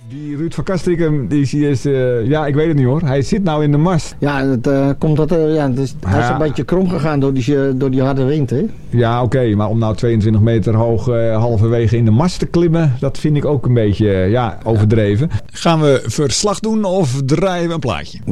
Die Ruud van Castricum, die is, ja, ik weet het niet hoor. Hij zit nou in de mast. Ja, het komt dat, hij is een beetje krom gegaan door die harde wind, hè? Ja, oké, maar om nou 22 meter hoog halverwege in de mast te klimmen, dat vind ik ook een beetje overdreven. Gaan we verslag doen of draaien we een plaatje?